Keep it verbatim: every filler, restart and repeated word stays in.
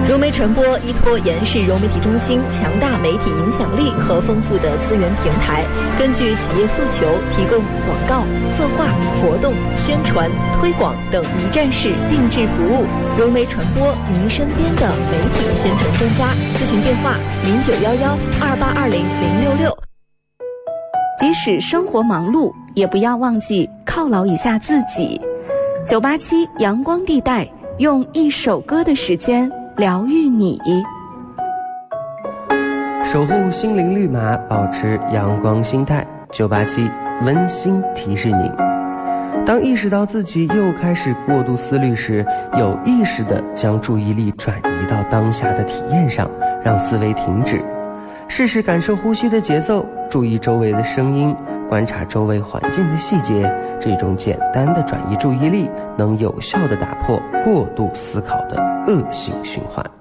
融媒传播依托延世融媒体中心强大媒体影响力和丰富的资源平台，根据企业诉求，提供广告、策划、活动、宣传、推广等一站式定制服务。融媒传播，您身边的媒体宣传专家。咨询电话：零九幺幺二八二零零六六。 即使生活忙碌，也不要忘记犒劳一下自己。九八七阳光地带，用一首歌的时间疗愈你， 守护心灵绿码，保持阳光心态。九八七温馨提示您：当意识到自己又开始过度思虑时，有意识地将注意力转移到当下的体验上，让思维停止，试试感受呼吸的节奏，注意周围的声音，观察周围环境的细节。这种简单的转移注意力，能有效地打破过度思考的恶性循环。